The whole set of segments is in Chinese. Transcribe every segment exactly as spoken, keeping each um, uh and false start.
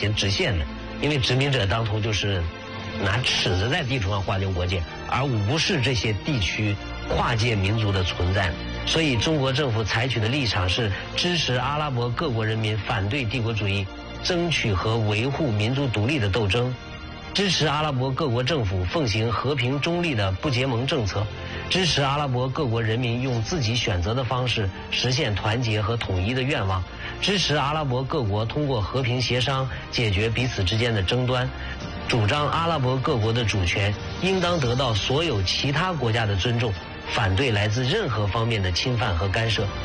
些直线的，因为殖民者当初就是拿尺子在地图上划定国界，而无视这些地区跨界民族的存在。所以中国政府采取的立场是支持阿拉伯各国人民反对帝国主义，争取和维护民族独立的斗争，支持阿拉伯各国政府奉行和平中立的不结盟政策，支持阿拉伯各国人民用自己选择的方式实现团结和统一的愿望，支持阿拉伯各国通过和平协商解决彼此之间的争端，主张阿拉伯各国的主权应当得到所有其他国家的尊重，反对来自任何方面的侵犯和干涉。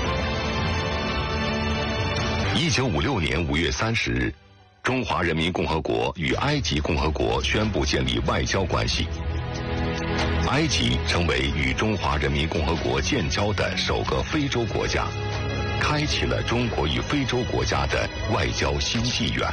一九五六年五月三十日，中华人民共和国与埃及共和国宣布建立外交关系。埃及成为与中华人民共和国建交的首个非洲国家，开启了中国与非洲国家的外交新纪元。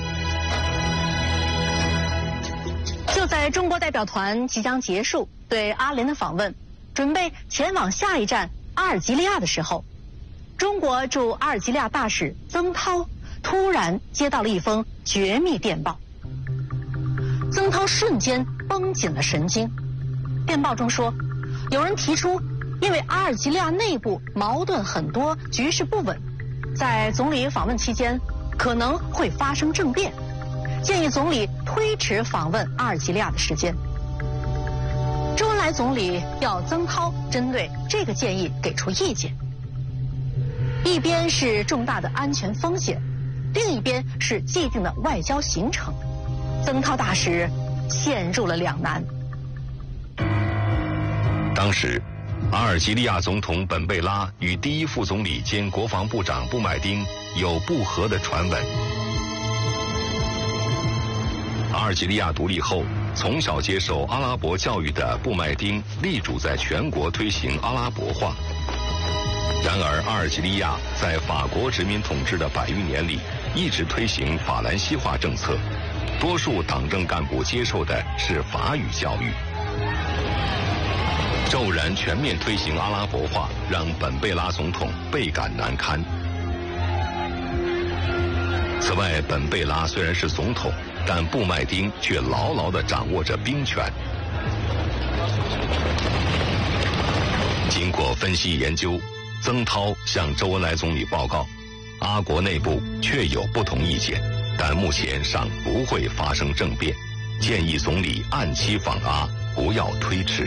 就在中国代表团即将结束对阿联的访问，准备前往下一站阿尔及利亚的时候，中国驻阿尔及利亚大使曾涛突然接到了一封绝密电报。曾涛瞬间绷紧了神经。电报中说，有人提出，因为阿尔及利亚内部矛盾很多，局势不稳，在总理访问期间可能会发生政变，建议总理推迟访问阿尔及利亚的时间。周恩来总理要曾涛针对这个建议给出意见。一边是重大的安全风险，另一边是既定的外交行程，曾涛大使陷入了两难。 当时，阿尔及利亚总统本贝拉与第一副总理兼国防部长布麦丁有不和的传闻。阿尔及利亚独立后，从小接受阿拉伯教育的布麦丁力主在全国推行阿拉伯化。然而，阿尔及利亚在法国殖民统治的百余年里，一直推行法兰西化政策，多数党政干部接受的是法语教育。骤然全面推行阿拉伯化，让本贝拉总统倍感难堪。此外，本贝拉虽然是总统，但布麦丁却牢牢地掌握着兵权。经过分析研究，曾涛向周恩来总理报告，阿国内部确有不同意见，但目前尚不会发生政变，建议总理按期访阿，不要推迟。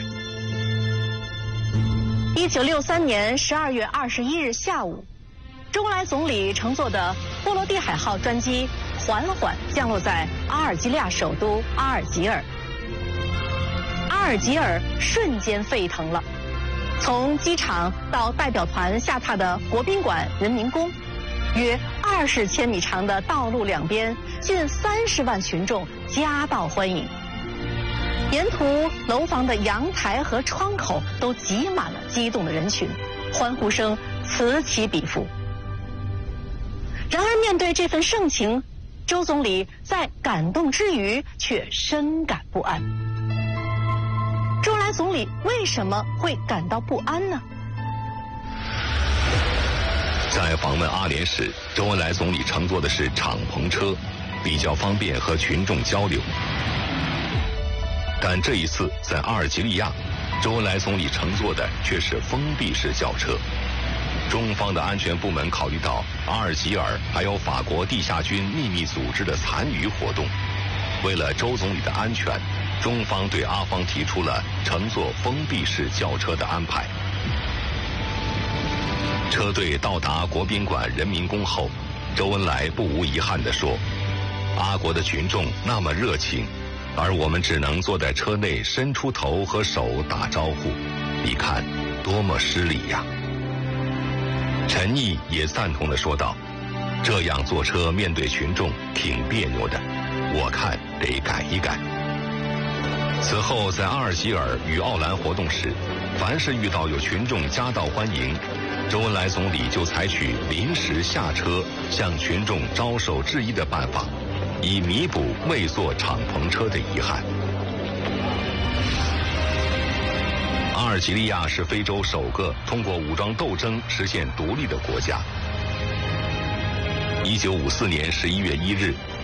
一九六三年十二月二十一日下午，周恩来总理乘坐的波罗的海号专机缓缓降落在阿尔及利亚首都阿尔及尔。阿尔及尔瞬间沸腾了，从机场到代表团下榻的国宾馆人民宫，约二十千米长的道路两边，近三十万群众夹道欢迎。沿途楼房的阳台和窗口都挤满了激动的人群，欢呼声此起彼伏。然而面对这份盛情，周总理在感动之余却深感不安。周恩来总理为什么会感到不安呢？ 在访问阿联时，周恩来总理乘坐的是敞篷车，比较方便和群众交流。但这一次在阿尔及利亚，周恩来总理乘坐的却是封闭式轿车。中方的安全部门考虑到阿尔及尔还有法国地下军秘密组织的残余活动，为了周总理的安全，中方对阿方提出了乘坐封闭式轿车的安排。车队到达国宾馆人民宫后，周恩来不无遗憾地说，阿国的群众那么热情，而我们只能坐在车内伸出头和手打招呼，你看多么失礼呀。陈毅也赞同地说道，这样坐车面对群众挺别扭的，我看得改一改。此后在阿尔及尔与奥兰活动时，凡是遇到有群众夹道欢迎，周恩来总理就采取临时下车向群众招手致意的办法，以弥补未坐敞篷车的遗憾。阿尔及利亚是非洲首个通过武装斗争实现独立的国家。一九五四年十一月一日，